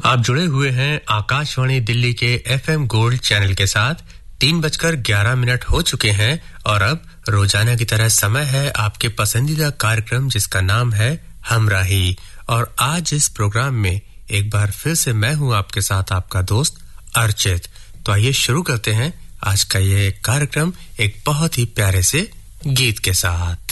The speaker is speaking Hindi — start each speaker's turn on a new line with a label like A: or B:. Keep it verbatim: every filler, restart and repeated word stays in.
A: आप जुड़े हुए हैं आकाशवाणी दिल्ली के एफएम गोल्ड चैनल के साथ। तीन बजकर ग्यारह मिनट हो चुके हैं और अब रोजाना की तरह समय है आपके पसंदीदा कार्यक्रम जिसका नाम है हमराही। और आज इस प्रोग्राम में एक बार फिर से मैं हूं आपके साथ आपका दोस्त अर्चित। तो आइए शुरू करते हैं आज का ये कार्यक्रम एक बहुत ही प्यारे से गीत के साथ।